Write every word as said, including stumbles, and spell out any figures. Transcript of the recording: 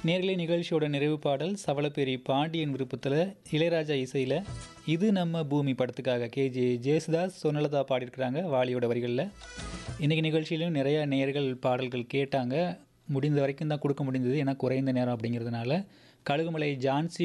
நேர்களை நிகழ்ச்சியோட நிறைவு பாடல் சவளப்பேரி பாண்டியன் விருப்பத்தில் இளையராஜா இசையில் இது நம்ம பூமி படத்துக்காக கேஜே ஜேசுதாஸ் சொன்னலதா பாடியிருக்கிறாங்க வாலியோட வரிகளில். இன்றைக்கி நிகழ்ச்சியிலும் நிறையா நேர்கள் பாடல்கள் கேட்டாங்க. முடிந்த வரைக்கும் தான் கொடுக்க முடிந்தது, ஏன்னா குறைந்த நேரம் அப்படிங்கிறதுனால. கழுகுமலை ஜான்சி